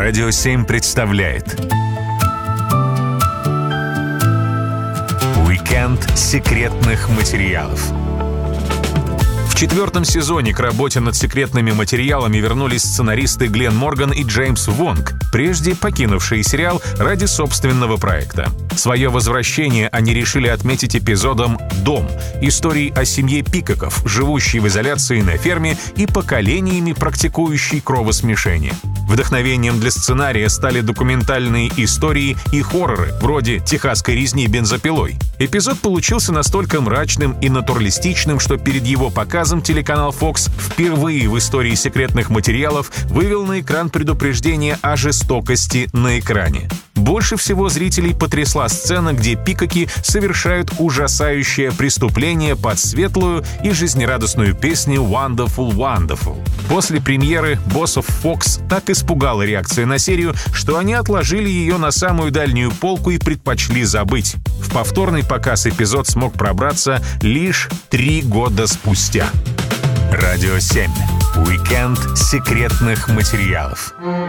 Радио 7 представляет Уикенд секретных материалов. В 4-м сезоне к работе над секретными материалами вернулись сценаристы Глен Морган и Джеймс Вонг, прежде покинувшие сериал ради собственного проекта. Свое возвращение они решили отметить эпизодом «Дом» — историей о семье Пикоков, живущей в изоляции на ферме и поколениями практикующей кровосмешение. Вдохновением для сценария стали документальные истории и хорроры, вроде «Техасской резни бензопилой». Эпизод получился настолько мрачным и натуралистичным, что перед его показом телеканал Fox впервые в истории секретных материалов вывел на экран предупреждение о жестокости на экране. Больше всего зрителей потрясла сцена, где Пикоки совершают ужасающее преступление под светлую и жизнерадостную песню «Wonderful, Wonderful». После премьеры боссов Fox так испугала реакция на серию, что они отложили ее на самую дальнюю полку и предпочли забыть. В повторный показ эпизод смог пробраться лишь 3 года спустя. Радио 7. Уикенд секретных материалов.